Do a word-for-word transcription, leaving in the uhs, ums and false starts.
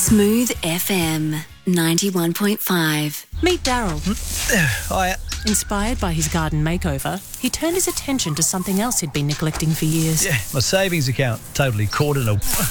Smooth F M ninety-one point five. Meet Daryl. Hiya. Inspired by his garden makeover, he turned his attention to something else he'd been neglecting for years. Yeah, my savings account totally caught in a...